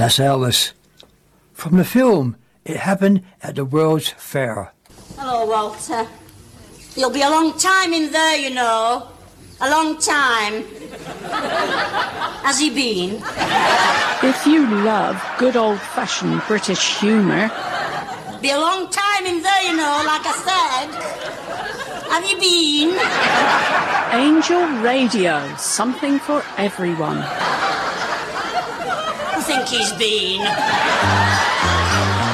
That's Elvis. From the film, It Happened at the World's Fair. Hello, Walter. You'll be a long time in there, you know. A long time. Has he been? If you love good old-fashioned British humour... Be a long time in there, you know, like I said. Have you been? Angel Radio, something for everyone. I think he's been.